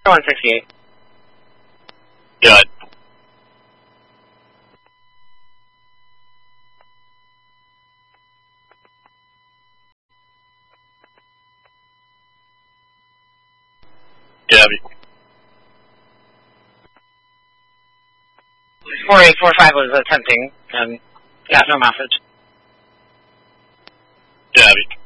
168. Good. Gabby. 4845 was attempting, got no message. Gabby.